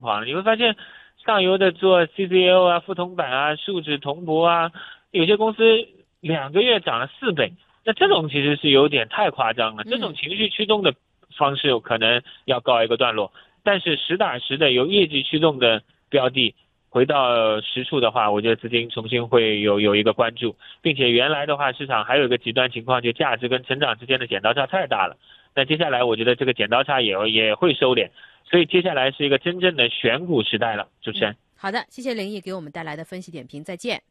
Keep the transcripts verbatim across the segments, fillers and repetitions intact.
况。你会发现上游的做 C C L 啊、富铜板啊、树脂、铜箔啊，有些公司两个月涨了四倍，那这种其实是有点太夸张了。这种情绪驱动的方式可能要告一个段落，但是实打实的由业绩驱动的标的回到实处的话，我觉得资金重新会有有一个关注，并且原来的话市场还有一个极端情况，就价值跟成长之间的剪刀差太大了。那接下来我觉得这个剪刀差也也会收敛，所以接下来是一个真正的选股时代了。主持人， 好的，谢谢林毅给我们带来的分析点评，再见。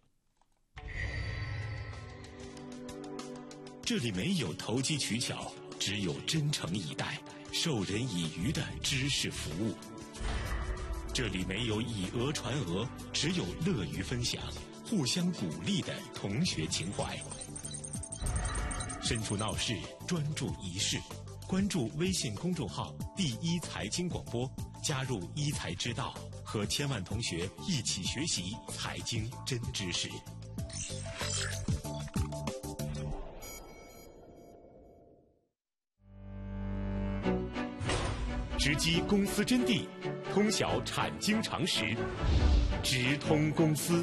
这里没有投机取巧，只有真诚以待、授人以渔的知识服务。这里没有以讹传讹，只有乐于分享、互相鼓励的同学情怀。身处闹市，专注一事，关注微信公众号“第一财经广播”，加入一财之道，和千万同学一起学习财经真知识。直击公司真谛，通晓产经常识，直通公司。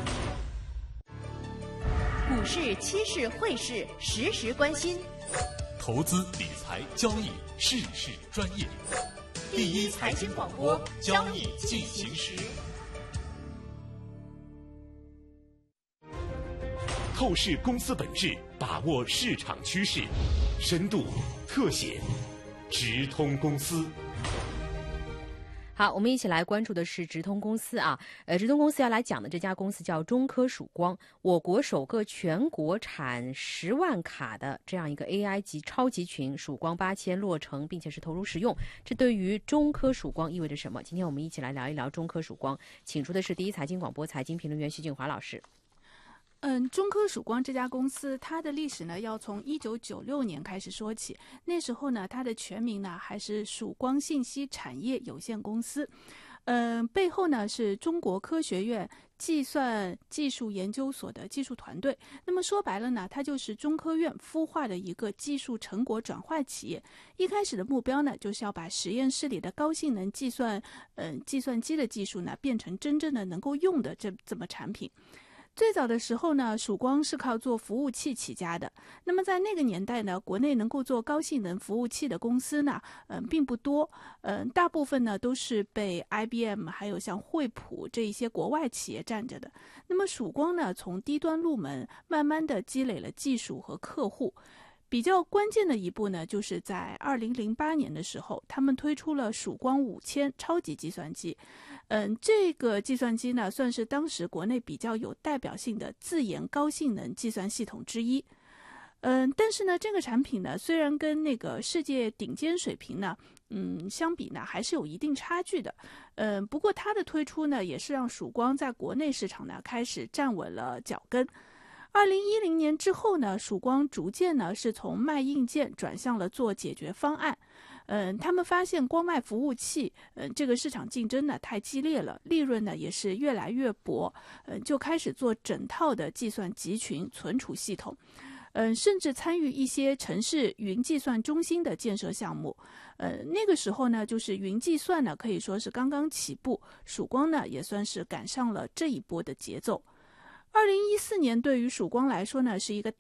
股市、期市、汇市，时时关心。 投资、理财、交易，事事专业。第一财经广播，交易进行时。透视公司本质，把握市场趋势，深度、特写，直通公司。 好，我们一起来关注的是直通公司啊，呃，直通公司要来讲的这家公司叫中科曙光，我国首个全国产十万卡的这样一个 A I 级超级群曙光八千落成，并且是投入使用，这对于中科曙光意味着什么？今天我们一起来聊一聊中科曙光，请出的是第一财经广播财经评论员徐俊华老师。 嗯，中科曙光这家公司，它的历史呢，要从一九九六年开始说起。那时候呢，它的全名呢还是曙光信息产业有限公司。嗯，背后呢是中国科学院计算技术研究所的技术团队。那么说白了呢，它就是中科院孵化的一个技术成果转换企业。一开始的目标呢，就是要把实验室里的高性能计算，嗯，计算机的技术呢，变成真正的能够用的这这么产品。最早的时候呢，曙光是靠做服务器起家的。那么在那个年代呢，国内能够做高性能服务器的公司呢，嗯，并不多。嗯，大部分呢都是被 I B M 还有像惠普这一些国外企业占着的。那么曙光呢，从低端入门，慢慢的积累了技术和客户。比较关键的一步呢，就是在二零零八年的时候，他们推出了曙光五千超级计算机。嗯，这个计算机呢，算是当时国内比较有代表性的自研高性能计算系统之一。嗯，但是呢，这个产品呢，虽然跟那个世界顶尖水平呢，嗯，相比呢，还是有一定差距的。嗯，不过它的推出呢，也是让曙光在国内市场呢，开始站稳了脚跟。二零一零年之后呢，曙光逐渐呢是从卖硬件转向了做解决方案。嗯，他们发现光卖服务器，嗯，这个市场竞争呢太激烈了，利润呢也是越来越薄，嗯，就开始做整套的计算集群存储系统，嗯，甚至参与一些城市云计算中心的建设项目。呃，那个时候呢，就是云计算呢可以说是刚刚起步，曙光呢也算是赶上了这一波的节奏。二零一四年对于曙光来说呢，是一个大